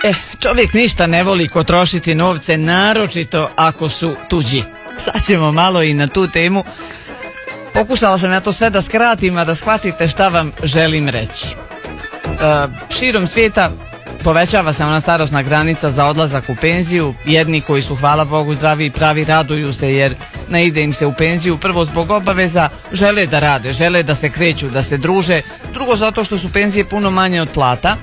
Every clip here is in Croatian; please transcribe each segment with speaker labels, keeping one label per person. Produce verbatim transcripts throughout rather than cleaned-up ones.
Speaker 1: E, čovjek ništa ne voli ko trošiti novce, naročito ako su tuđi. Sad ćemo malo i na tu temu. Pokušala sam ja to sve da skratim, a da shvatite šta vam želim reći. E, širom svijeta povećava se ona starosna granica za odlazak u penziju. Jedni koji su, hvala Bogu, zdravi i pravi raduju se jer ne ide im se u penziju, prvo zbog obaveza, žele da rade, žele da se kreću, da se druže, drugo zato što su penzije puno manje od plata.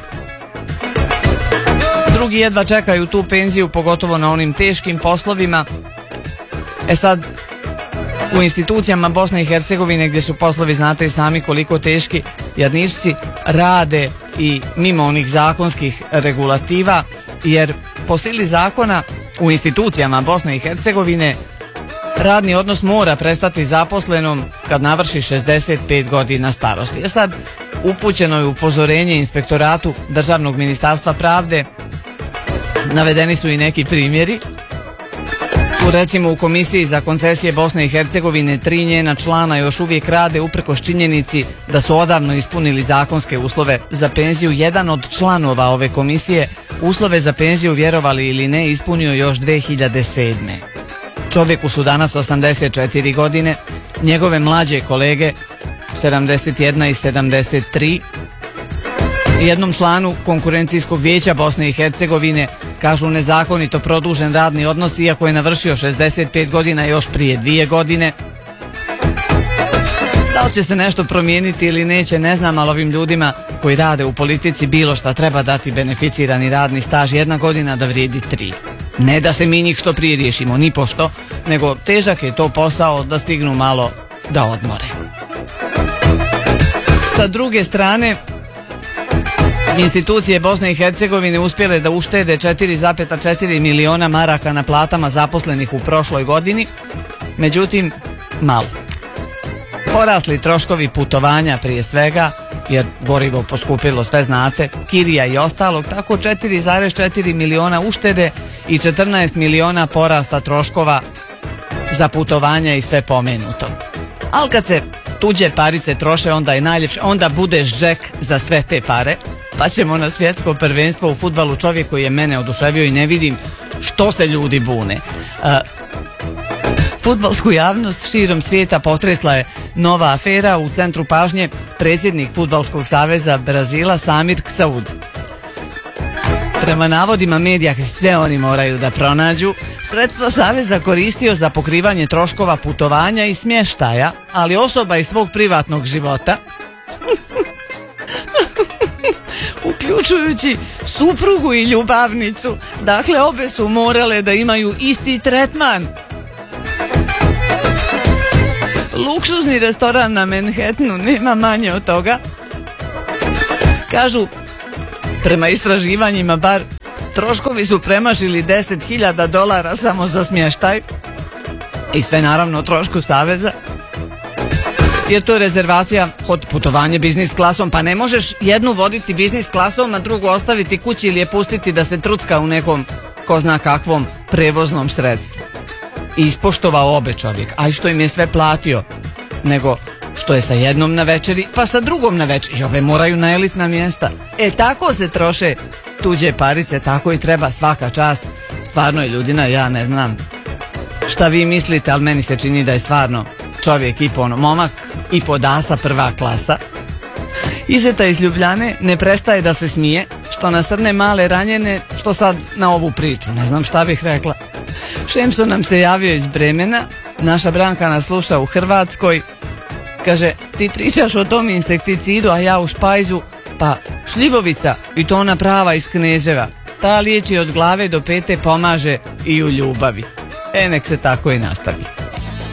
Speaker 1: Drugi jedva čekaju tu penziju, pogotovo na onim teškim poslovima. E sad, u institucijama Bosne i Hercegovine, gdje su poslovi, znate i sami koliko teški, jadničci rade i mimo onih zakonskih regulativa, jer po sili zakona u institucijama Bosne i Hercegovine radni odnos mora prestati zaposlenom kad navrši šezdeset pet godina starosti. E sad, upućeno je upozorenje Inspektoratu Državnog ministarstva pravde, navedeni su i neki primjeri. U, recimo, u Komisiji za koncesije Bosne i Hercegovine tri njena člana još uvijek rade uprkos činjenici da su odavno ispunili zakonske uslove za penziju. Jedan od članova ove komisije uslove za penziju, vjerovali ili ne, ispunio još dve hiljade sedme. Čovjeku su danas osamdeset četiri godine, njegove mlađe kolege sedamdeset jedna i sedamdeset tri. Jednom članu Konkurencijskog vijeća Bosne i Hercegovine kažu nezakonito produžen radni odnos, iako je navršio šezdeset pet godina još prije dvije godine. Da li će se nešto promijeniti ili neće, ne znam, ali ovim ljudima koji rade u politici bilo šta treba dati beneficirani radni staž, jedna godina da vrijedi tri. Ne da se mi njih što prije riješimo, ni pošto, nego težak je to posao da stignu malo da odmore. Sa druge strane, institucije Bosne i Hercegovine uspjele da uštede četiri zarez četiri miliona maraka na platama zaposlenih u prošloj godini, međutim, malo. Porasli troškovi putovanja prije svega, jer gorivo poskupilo, sve znate, kirija i ostalog, tako četiri zarez četiri miliona uštede i četrnaest miliona porasta troškova za putovanja i sve pomenuto. Ali kad se tuđe parice troše, onda je najljepše, onda budeš džek za sve te pare. Pa ćemo na svjetsko prvenstvo u fudbalu, čovjek koji je mene oduševio i ne vidim što se ljudi bune. Uh, Fudbalsku javnost širom svijeta potresla je nova afera. U centru pažnje predsjednik Fudbalskog saveza Brazila Samir Ksaud. Prema navodima medija, sve oni moraju da pronađu, sredstva saveza koristio za pokrivanje troškova putovanja i smještaja, ali osoba iz svog privatnog života, uključujući suprugu i ljubavnicu, dakle obe su morale da imaju isti tretman. Luksuzni restoran na Manhattanu nema manje od toga. Kažu, prema istraživanjima bar, troškovi su premašili deset hiljada dolara samo za smještaj i sve naravno o trošku saveza. Jer to je rezervacija kod putovanja biznis klasom, pa ne možeš jednu voditi biznis klasom, a drugu ostaviti kući ili je pustiti da se trucka u nekom ko zna kakvom prevoznom sredstvu. I ispoštovao obe čovjek, a i što im je sve platio, nego što je sa jednom na večeri, pa sa drugom na večeri, i ove moraju na elitna mjesta. E, tako se troše tuđe parice, tako i treba, svaka čast. Stvarno je ljudina, ja ne znam šta vi mislite, ali meni se čini da je stvarno čovjek i po momak i po dasa prva klasa. Izeta iz Ljubljane ne prestaje da se smije, što nasrne male ranjene, što sad na ovu priču, ne znam šta bih rekla. Šemso nam se javio iz Bremena, naša Branka nas sluša u Hrvatskoj. Kaže, ti pričaš o tom insekticidu, a ja u špajzu, pa šljivovica, i to ona prava iz Kneževa. Ta liječi od glave do pete, pomaže i u ljubavi. E, nek se tako i nastavi.